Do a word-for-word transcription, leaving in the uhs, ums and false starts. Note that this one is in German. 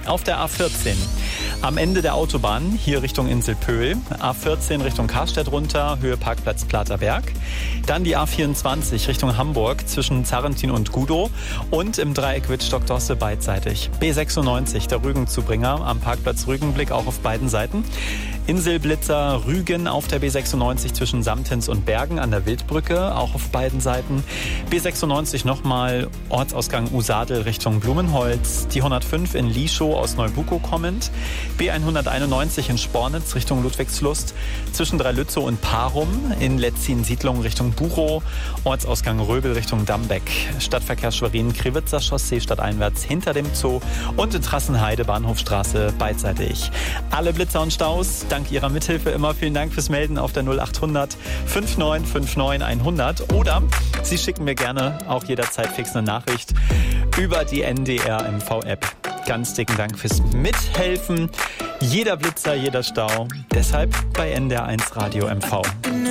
Auf der A vierzehn am Ende der Autobahn, hier Richtung Insel-Pöhl. A vierzehn Richtung Karstedt runter, Höhe Parkplatz Platerberg. Dann die A vierundzwanzig Richtung Hamburg zwischen Zarrentin und Gudow. Und im Dreieck Wittstock-Dosse beidseitig. B sechsundneunzig, der Rügenzubringer am Parkplatz Rügenblick, auch auf beiden Seiten. Inselblitzer Rügen auf der B sechsundneunzig zwischen Samtens und Bergen an der Wildbrücke, auch auf beiden Seiten. B sechsundneunzig nochmal Ortsausgang Usadel Richtung Blumenholz. Die hundertfünf in Lieschow aus Neubukow kommend. B hunderteinundneunzig in Spornitz Richtung Ludwigslust. Zwischen Dreilützow und Parum. In Letzin-Siedlung Richtung Buchow. Ortsausgang Röbel Richtung Dambeck. Stadtverkehr Schwerin, Krivitzer Chaussee stadteinwärts hinter dem Zoo. Und in Trassenheide Bahnhofstraße beidseitig. Alle Blitzer und Staus dank Ihrer Mithilfe immer. Vielen Dank fürs Melden auf der null achthundert neunundfünfzig neunundfünfzig hundert. Oder Sie schicken mir gerne auch jederzeit fix eine Nachricht über die N D R M V-App. Ganz dicken Dank fürs Mithelfen. Jeder Blitzer, jeder Stau. Deshalb bei N D R eins Radio M V.